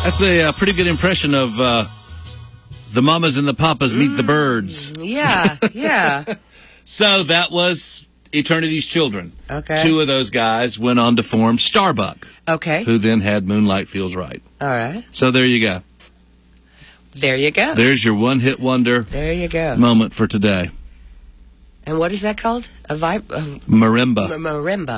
That's a pretty good impression of the Mamas and the Papas Meet the Birds. Yeah, yeah. So that was Eternity's Children. Okay. Two of those guys went on to form Starbuck. Okay. Who then had Moonlight Feels Right. All right. So there you go. There you go. There's your one-hit wonder There you go. moment for today. And what is that called? A Marimba. marimba.